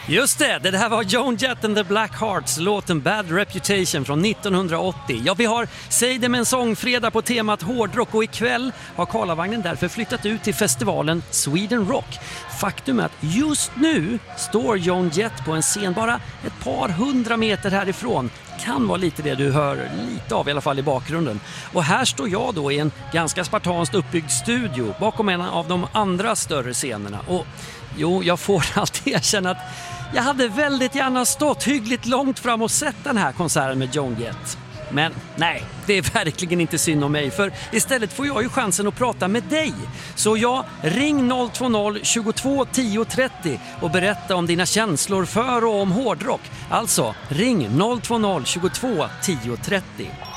Just det här var Joan Jett and the Blackhearts, låten Bad Reputation från 1980. Ja, vi har Säg det med en sångfredag på temat hårdrock och ikväll har Karlavagnen därför flyttat ut till festivalen Sweden Rock. Faktum är att just nu står Joan Jett på en scen bara ett par 100 meter härifrån. Kan vara lite det du hör lite av i alla fall i bakgrunden. Och här står jag då i en ganska spartanskt uppbyggd studio bakom en av de andra större scenerna. Och jo, jag får alltid erkänna att jag hade väldigt gärna stått hyggligt långt fram och sett den här konserten med Joan Jett. Men nej, det är verkligen inte synd om mig, för istället får jag ju chansen att prata med dig. Så jag ring 020 22 10 30 och berätta om dina känslor för och om hårdrock. Alltså, ring 020 22 10 30.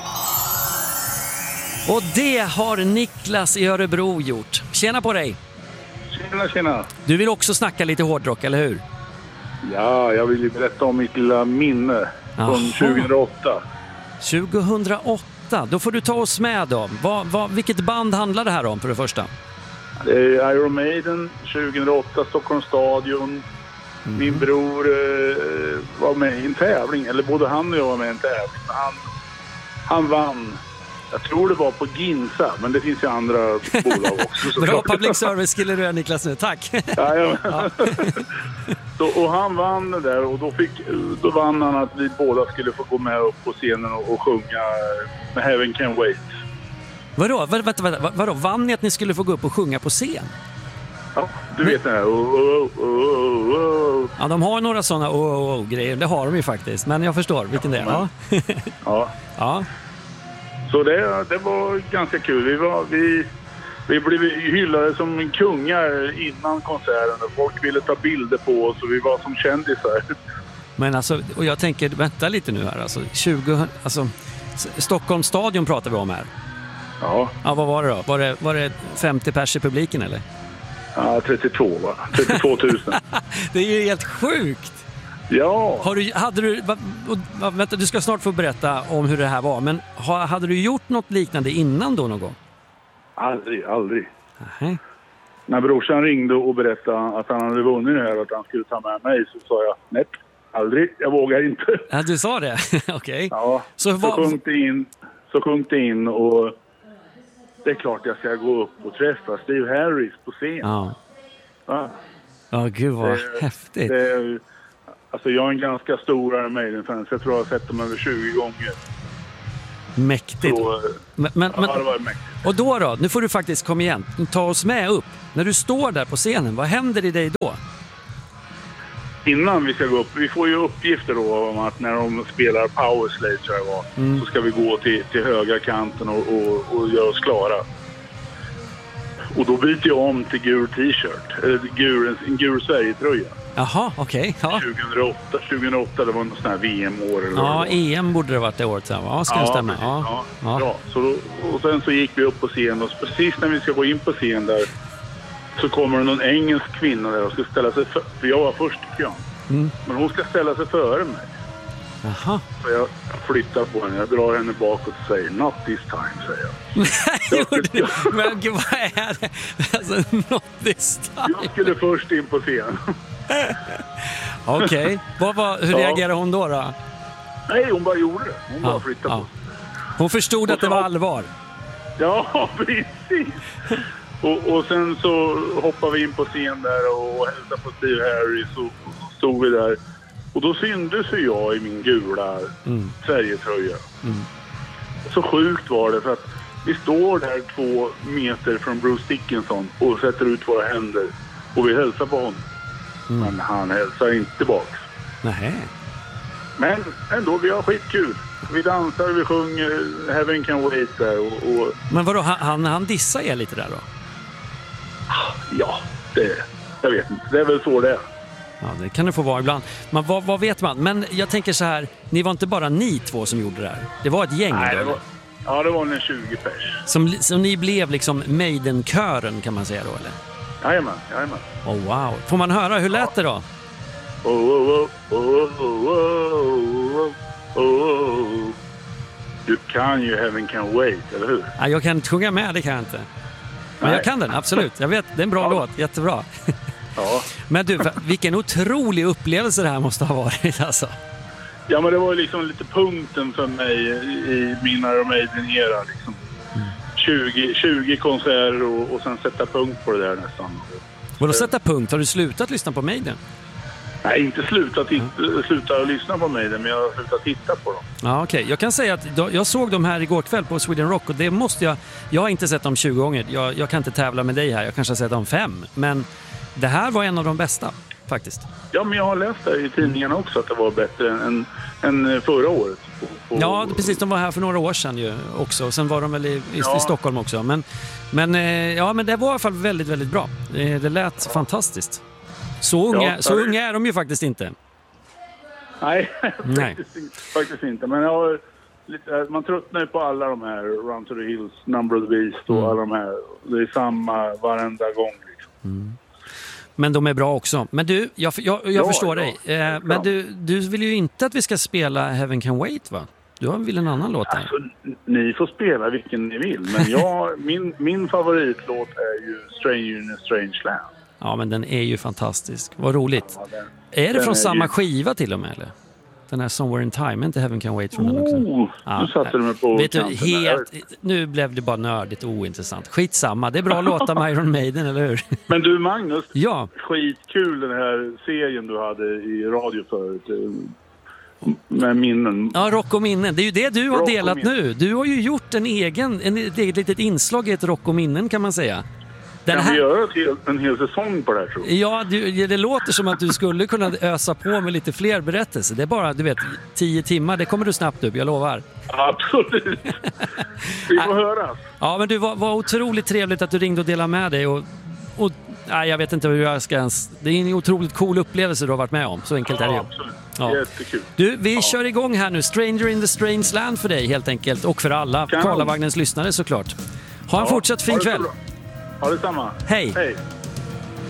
Och det har Niklas i Örebro gjort. Tjena på dig! Tjena. Du vill också snacka lite hårdrock, eller hur? Ja, jag vill ju berätta om mitt lilla minne från 2008. 2008, då får du ta oss med då. Vilket band handlar det här om för det första? Det är Iron Maiden, 2008, Stockholms stadion. Min bror var med i en tävling, eller både han och jag var med i en tävling. Han vann. Jag tror det var på Ginsa, men det finns ju andra bolag också. Bra public service skulle du göra, Niklas, nu. Tack. Ja. Och han vann det där, och då vann han att vi båda skulle få gå med upp på scenen och sjunga med Heaven Can Wait. Vadå? Vann ni att ni skulle få gå upp och sjunga på scen? Ja, du vet det här. Ja, de har några sådana grejer. Det har de ju faktiskt, men jag förstår vilken det är. Ja. Så det var ganska kul. Vi blev hyllade som kungar innan konserten. Folk ville ta bilder på oss och vi var som kändisar. Men alltså, och jag tänker, vänta lite nu här. Alltså, Stockholms stadion pratar vi om här. Ja. Ja, vad var det då? Var det 50 pers i publiken eller? Ja, 32 va? 32 000. Det är ju helt sjukt. Ja. Vänta, du ska snart få berätta om hur det här var. Men hade du gjort något liknande innan då någon gång? Aldrig. Nej. När brorsan ringde och berättade att han hade vunnit det här och att han skulle ta med mig, så sa jag nej, aldrig. Jag vågar inte. Ja, du sa det? Okej. Ja, så sjönk det in och det är klart jag ska gå upp och träffa Steve Harris på scen. Ja. Ja, gud vad häftigt. Alltså jag är en ganska stor Iron Maiden-fan, så jag tror jag har sett dem över 20 gånger. Mäktigt. Så, men, det var mäktigt. Och då, nu får du faktiskt komma igen. Ta oss med upp. När du står där på scenen, vad händer i dig då? Innan vi ska gå upp, vi får ju uppgifter då om att när de spelar Power Slave, tror jag var, så ska vi gå till högra kanten och göra oss klara. Och då byter jag om till gul t-shirt, eller en gul Sverige-tröja. Jaha, okej. Ja. 2008, det var något sån här VM-år. Eller ja, EM borde det varit det året sen. Ja, ska det stämma. Ja. Bra. Och sen så gick vi upp på scen, och precis när vi ska gå in på scen där så kommer det någon engelsk kvinna där och ska ställa sig för jag var först i kön. Men hon ska ställa sig före mig. Jaha. Så jag flyttar på henne, jag drar henne bakåt och säger not this time, säger jag. Men gud, vad är det? Alltså, not this time. Jag skulle först in på scen. Okej. Hur reagerade hon då? Nej, hon bara gjorde det. Hon bara flyttade på. Hon förstod att det var allvar. Ja, precis. Och sen så hoppade vi in på scen där och hälsade på Steve Harris, och stod vi där. Och då syndes jag i min gula Sverigetröja. Så sjukt var det, för att vi står där 2 meter från Bruce Dickinson och sätter ut våra händer och vi hälsar på honom. Men han hälsar inte tillbaka. Nej. Men ändå, vi har skitkul. Vi dansar, vi sjunger Heaven Can Wait där. Men vadå, han dissar er lite där då? Ja, jag vet inte. Det är väl så det är. Ja, det kan det få vara ibland. Men vad vet man? Men jag tänker så här, ni var inte bara ni två som gjorde det här. Det var ett gäng. Nej, det var en 20 pers. Som ni blev liksom Maiden-kören, kan man säga då, eller? Jajamän. Oh, wow. Får man höra, hur lät det då? Du kan ju Heaven Can Wait, eller hur? Ja, jag kan inte sjunga med, det kan jag inte. Men jag kan den, absolut. Jag vet, det är en bra låt, jättebra. Ja. Men du, vilken otrolig upplevelse det här måste ha varit alltså. Ja, men det var ju liksom lite punkten för mig i min Iron Maiden-era. Liksom. 20 konserter och sen sätta punkt på det där nästan. Vadå sätta punkt? Har du slutat lyssna på Maiden? Nej, inte slutat lyssna på Maiden, men jag har slutat titta på dem. Ja, okej. Jag kan säga att jag såg dem här igår kväll på Sweden Rock och det måste jag har inte sett dem 20 gånger. Jag kan inte tävla med dig här. Jag kanske har sett dem 5. Men det här var en av de bästa, faktiskt. Ja, men jag har läst det i tidningarna också att det var bättre än förra året. Ja, precis. De var här för några år sedan ju också. Sen var de väl i Stockholm också. Men det var i alla fall väldigt, väldigt bra. Det lät fantastiskt. Så unga är de ju faktiskt inte. Nej, faktiskt inte. Men man tröttnar ju på alla de här Run to the Hills, Number of the Beast och alla de här. Det är samma varenda gång. Liksom. Men de är bra också. Men du, jag förstår dig. Men du vill ju inte att vi ska spela Heaven Can Wait, va? Du vill en annan låt här. Alltså, ni får spela vilken ni vill. Men min favoritlåt är ju Stranger in a Strange Land. Ja, men den är ju fantastisk. Vad roligt. Ja, är det från samma skiva till och med, eller? Den här Somewhere in Time, inte Heaven Can Wait från den också. Nu satte du mig på vet du, nu blev det bara nördigt ointressant. Skitsamma, det är bra låtar med Iron Maiden, eller hur? Men du, Magnus, ja. Skitkul den här serien du hade i radio förut. Med minnen. Ja, Rock och minnen. Det är ju det du har delat nu. Du har ju gjort ett eget litet inslag i ett Rock och minnen, kan man säga. Kan vi göra en hel säsong på det här, tror jag? Ja, det låter som att du skulle kunna ösa på med lite fler berättelser. Det är bara, 10 timmar, det kommer du snabbt upp, jag lovar. Absolut. Vi får höra. Ja, men du var otroligt trevligt att du ringde och delade med dig. Och nej, jag vet inte hur jag ska ens... Det är en otroligt cool upplevelse du har varit med om. Så enkelt är det ju. Absolut. Ja. Jättekul. Du, vi kör igång här nu. Stranger in the Strange Land för dig, helt enkelt. Och för alla Karlavagnens lyssnare, såklart. Ha en fortsatt fin kväll. Ha det samma. Hej.